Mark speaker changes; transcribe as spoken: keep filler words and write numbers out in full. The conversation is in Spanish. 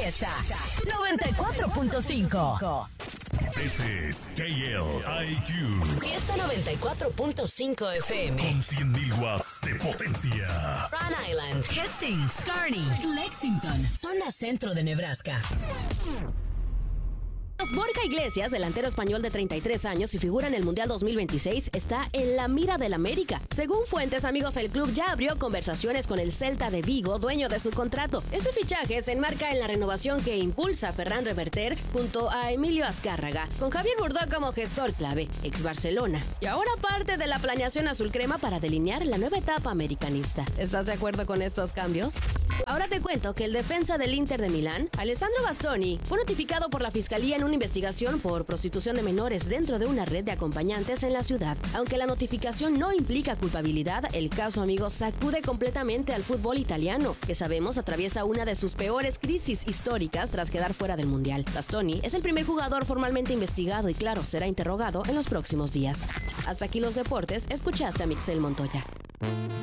Speaker 1: fiesta. noventa y cuatro punto cinco.
Speaker 2: This is K L I Q.
Speaker 1: Fiesta noventa y cuatro punto cinco F M.
Speaker 2: Con cien mil watts de potencia.
Speaker 1: Rhode Island, Hastings, Kearney, Lexington, zona centro de Nebraska.
Speaker 3: Borja Iglesias, delantero español de treinta y tres años y figura en el Mundial dos mil veintiséis, está en la mira del América. Según fuentes, amigos, el club ya abrió conversaciones con el Celta de Vigo, dueño de su contrato. Este fichaje se enmarca en la renovación que impulsa Ferran Reverter junto a Emilio Azcárraga, con Javier Burdó como gestor clave, ex Barcelona, y ahora parte de la planeación azulcrema para delinear la nueva etapa americanista. ¿Estás de acuerdo con estos cambios? Ahora te cuento que el defensa del Inter de Milán, Alessandro Bastoni, fue notificado por la Fiscalía en una investigación por prostitución de menores dentro de una red de acompañantes en la ciudad. Aunque la notificación no implica culpabilidad, el caso, amigos, sacude completamente al fútbol italiano, que sabemos atraviesa una de sus peores crisis históricas tras quedar fuera del Mundial. Bastoni es el primer jugador formalmente investigado y, claro, será interrogado en los próximos días. Hasta aquí los deportes, escuchaste a Mixel Montoya.